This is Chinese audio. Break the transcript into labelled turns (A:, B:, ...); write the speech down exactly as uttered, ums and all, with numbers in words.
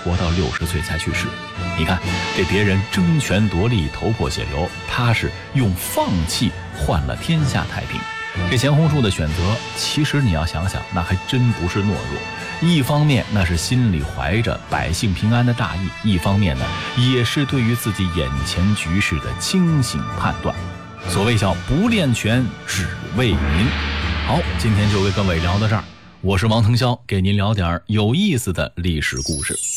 A: 活到六十岁才去世。你看，这别人争权夺利，头破血流，他是用放弃换了天下太平。这钱红树的选择，其实你要想想，那还真不是懦弱。一方面那是心里怀着百姓平安的大义，一方面呢也是对于自己眼前局势的清醒判断。所谓叫不练权只为民。好，今天就为各位聊到这儿，我是王腾霄，给您聊点有意思的历史故事。